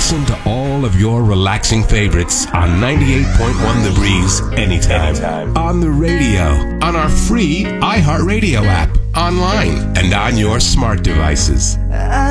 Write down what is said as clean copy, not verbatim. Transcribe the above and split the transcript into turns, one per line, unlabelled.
Listen to all of your relaxing favorites on 98.1 The Breeze anytime. On the radio, on our free iHeartRadio app, online, and on your smart devices.